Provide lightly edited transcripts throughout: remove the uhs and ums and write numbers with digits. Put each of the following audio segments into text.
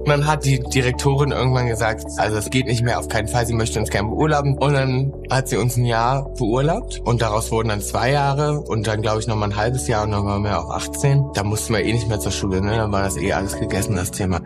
Und dann hat die Direktorin irgendwann gesagt, also es geht nicht mehr, auf keinen Fall, sie möchte uns gerne beurlauben. Und dann hat sie uns ein Jahr beurlaubt und daraus wurden dann 2 Jahre und dann glaube ich nochmal ein halbes Jahr und dann waren wir auch 18. Da mussten wir nicht mehr zur Schule, ne? Dann war das alles gegessen, das Thema.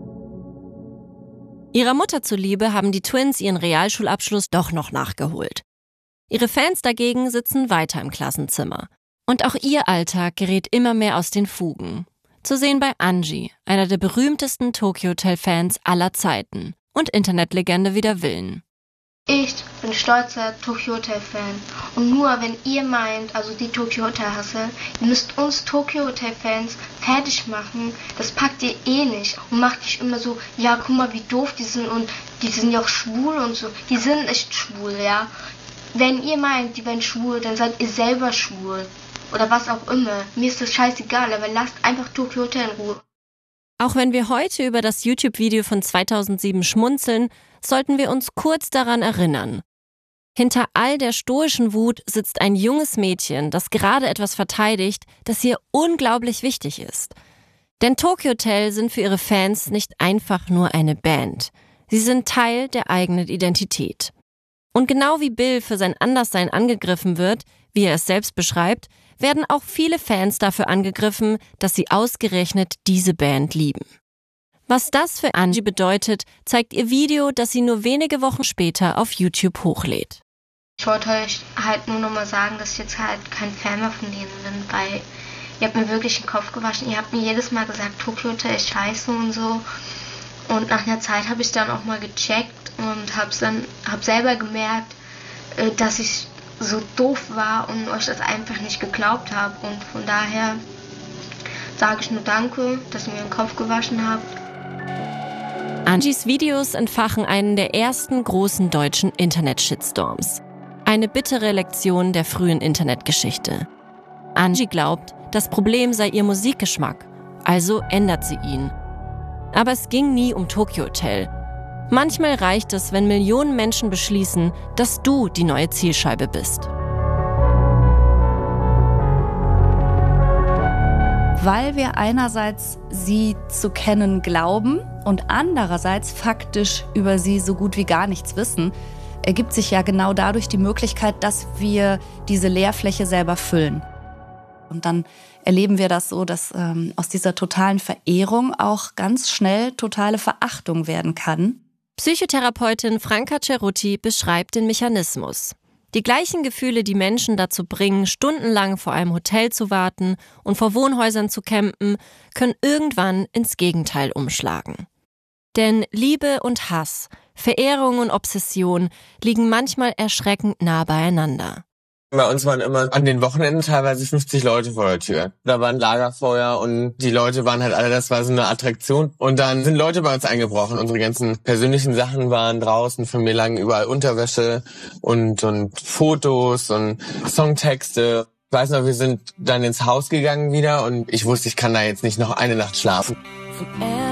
Ihrer Mutter zuliebe haben die Twins ihren Realschulabschluss doch noch nachgeholt. Ihre Fans dagegen sitzen weiter im Klassenzimmer. Und auch ihr Alltag gerät immer mehr aus den Fugen. Zu sehen bei Angie, einer der berühmtesten Tokyo Hotel-Fans aller Zeiten und Internetlegende wider Willen. Ich bin stolzer Tokyo Hotel-Fan. Und nur wenn ihr meint, also die Tokyo Hotel-Hasse, ihr müsst uns Tokyo Hotel-Fans fertig machen, das packt ihr eh nicht. Und macht nicht immer so, ja, guck mal, wie doof die sind und die sind ja auch schwul und so. Die sind echt schwul, ja. Wenn ihr meint, die werden schwul, dann seid ihr selber schwul. Oder was auch immer. Mir ist das scheißegal, aber lasst einfach Tokyo Hotel in Ruhe. Auch wenn wir heute über das YouTube-Video von 2007 schmunzeln, sollten wir uns kurz daran erinnern. Hinter all der stoischen Wut sitzt ein junges Mädchen, das gerade etwas verteidigt, das ihr unglaublich wichtig ist. Denn Tokyo Hotel sind für ihre Fans nicht einfach nur eine Band. Sie sind Teil der eigenen Identität. Und genau wie Bill für sein Anderssein angegriffen wird, wie er es selbst beschreibt, werden auch viele Fans dafür angegriffen, dass sie ausgerechnet diese Band lieben. Was das für Angie bedeutet, zeigt ihr Video, das sie nur wenige Wochen später auf YouTube hochlädt. Ich wollte euch halt nur noch mal sagen, dass ich jetzt halt kein Fan mehr von denen bin, weil ihr habt mir wirklich den Kopf gewaschen. Ihr habt mir jedes Mal gesagt, Tokyo Hotel ist scheiße und so. Und nach einer Zeit habe ich dann auch mal gecheckt und hab selber gemerkt, dass ich so doof war und euch das einfach nicht geglaubt habe. Und von daher sage ich nur Danke, dass ihr mir den Kopf gewaschen habt. Angies Videos entfachen einen der ersten großen deutschen Internet-Shitstorms. Eine bittere Lektion der frühen Internetgeschichte. Angie glaubt, das Problem sei ihr Musikgeschmack, also ändert sie ihn. Aber es ging nie um Tokyo Hotel. Manchmal reicht es, wenn Millionen Menschen beschließen, dass du die neue Zielscheibe bist. Weil wir einerseits sie zu kennen glauben und andererseits faktisch über sie so gut wie gar nichts wissen, ergibt sich ja genau dadurch die Möglichkeit, dass wir diese Leerfläche selber füllen. Und dann erleben wir das so, dass aus dieser totalen Verehrung auch ganz schnell totale Verachtung werden kann. Psychotherapeutin Franca Cerutti beschreibt den Mechanismus. Die gleichen Gefühle, die Menschen dazu bringen, stundenlang vor einem Hotel zu warten und vor Wohnhäusern zu campen, können irgendwann ins Gegenteil umschlagen. Denn Liebe und Hass, Verehrung und Obsession liegen manchmal erschreckend nah beieinander. Bei uns waren immer an den Wochenenden teilweise 50 Leute vor der Tür. Da war ein Lagerfeuer und die Leute waren halt alle, das war so eine Attraktion. Und dann sind Leute bei uns eingebrochen. Unsere ganzen persönlichen Sachen waren draußen. Von mir lagen überall Unterwäsche und Fotos und Songtexte. Ich weiß noch, wir sind dann ins Haus gegangen wieder und ich wusste, ich kann da jetzt nicht noch eine Nacht schlafen.